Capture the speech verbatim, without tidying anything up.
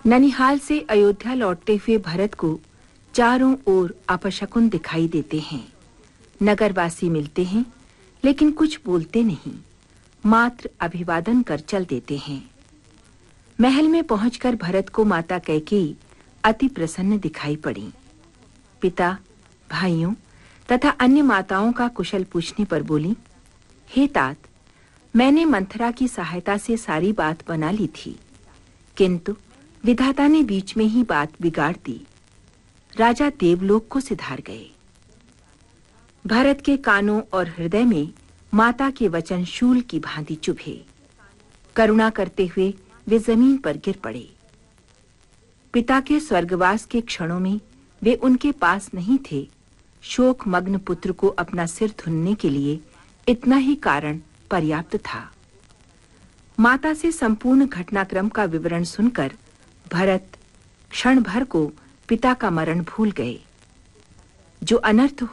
ननिहाल से अयोध्या लौटते हुए भरत को चारों ओर अपशकुन दिखाई देते हैं। नगरवासी मिलते हैं, लेकिन कुछ बोलते नहीं, मात्र अभिवादन कर चल देते हैं। महल में पहुंचकर भरत को माता कैकेयी अति प्रसन्न दिखाई पड़ी। पिता, भाइयों तथा अन्य माताओं का कुशल पूछने पर बोली, हे तात, मैंने मंथरा की सहायता से सारी बात बना ली थी, किंतु विधाता ने बीच में ही बात बिगाड़ दी। राजा देवलोक को सिधार गए। भरत के कानों और हृदय में माता के वचन शूल की भांति चुभे। करुणा करते हुए वे जमीन पर गिर पड़े। पिता के स्वर्गवास के क्षणों में वे उनके पास नहीं थे। शोक मग्न पुत्र को अपना सिर धुनने के लिए इतना ही कारण पर्याप्त था। माता से संपूर्ण घटनाक्रम का विवरण सुनकर भरत क्षण भर को पिता का मरण भूल गए। जो अनर्थ